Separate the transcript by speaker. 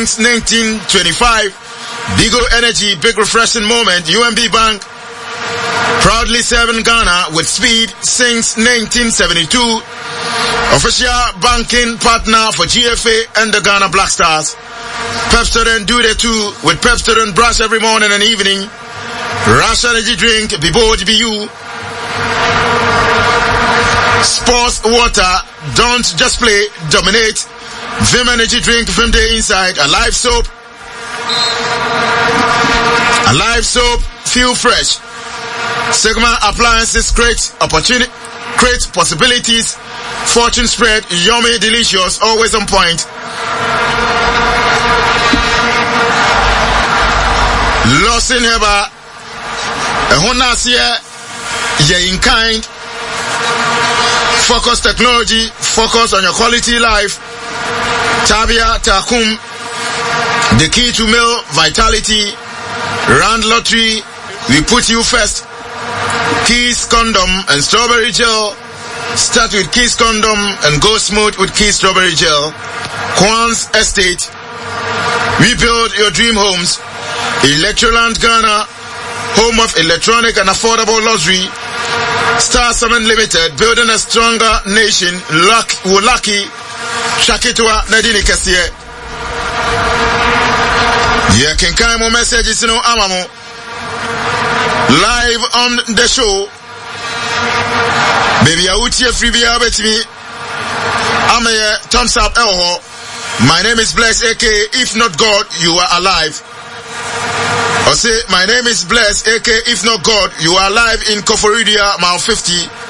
Speaker 1: since 1925. Bigo Energy, big refreshing moment. UMB Bank, proudly serving Ghana with speed since 1972. Official banking partner for GFA and the Ghana Black Stars. Pepsodent do the two with Pepsodent brush every morning and evening. Rush energy drink, be bold, be you. Sports water, don't just play, dominate. Vim energy drink, Vim Day Inside, a live soap. A live soap, feel fresh. Sigma appliances create opportunity, create possibilities. Fortune spread, yummy, delicious, always on point. Lost in Heba, a Honasia, ye in kind. Focus technology, focus on your quality life. Tabia Takum, the key to male vitality. Round lottery, we put you first. Kiss condom and strawberry gel. Start with Kiss condom and go smooth with Kiss strawberry gel. Kwan's Estate. We build your dream homes. Electroland Ghana, home of electronic and affordable luxury. Star 7 Limited, building a stronger nation. Lucky. Shakitwa Nadine Kassier. Yeah, can kind more messages, you know, Amamo. Live on the show. Baby, I would hear free be with me. I'm a thumbs up. My name is Bless, aka If Not God, You Are Alive. I say, my name is Bless, aka If Not God, You Are Alive in Koforidia, mile 50.